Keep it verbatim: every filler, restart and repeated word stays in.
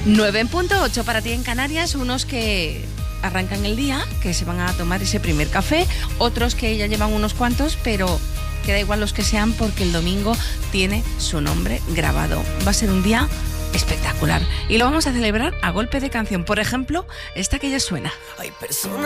nueve en punto ocho para ti en Canarias, unos que arrancan el día, que se van a tomar ese primer café, otros que ya llevan unos cuantos, pero que da igual los que sean porque el domingo tiene su nombre grabado. Va a ser un día espectacular y lo vamos a celebrar a golpe de canción. Por ejemplo, esta que ya suena. Hay personas